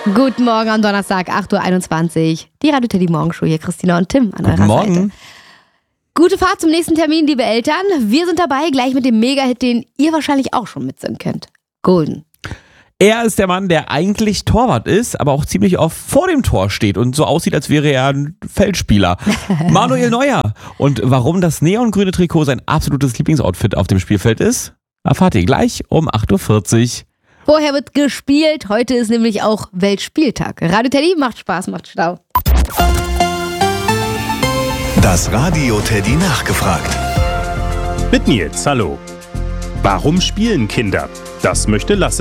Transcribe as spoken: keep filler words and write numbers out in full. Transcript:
Guten Morgen am Donnerstag, acht Uhr einundzwanzig. Die Radio Teddy Morgenshow hier, Christina und Tim an eurer Guten Morgen. Seite. Gute Fahrt zum nächsten Termin, liebe Eltern. Wir sind dabei, gleich mit dem Mega-Hit, den ihr wahrscheinlich auch schon mitsingen könnt. Golden. Er ist der Mann, der eigentlich Torwart ist, aber auch ziemlich oft vor dem Tor steht und so aussieht, als wäre er ein Feldspieler. Manuel Neuer. Und warum das neongrüne Trikot sein absolutes Lieblingsoutfit auf dem Spielfeld ist, erfahrt ihr gleich um acht Uhr vierzig. Vorher wird gespielt, heute ist nämlich auch Weltspieltag. Radio Teddy macht Spaß, macht Stau. Das Radio Teddy nachgefragt. Mit Nils, hallo. Warum spielen Kinder? Das möchte Lasse